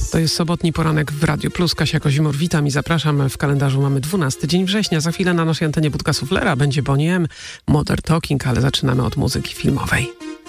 To jest sobotni poranek w Radiu Plus. Kasia Kozimur, witam i zapraszam. W kalendarzu mamy 12 dzień września. Za chwilę na naszej antenie Budka Suflera będzie Boney M, Modern Talking, ale zaczynamy od muzyki filmowej.